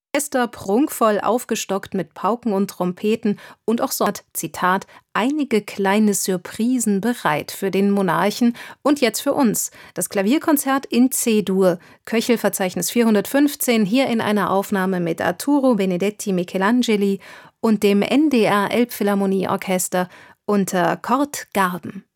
Orchester prunkvoll aufgestockt mit Pauken und Trompeten und auch so hat, Zitat, einige kleine Surprisen bereit für den Monarchen und jetzt für uns. Das Klavierkonzert in C-Dur, Köchelverzeichnis 415, hier in einer Aufnahme mit Arturo Benedetti Michelangeli und dem NDR Elbphilharmonieorchester unter Kurt Garben.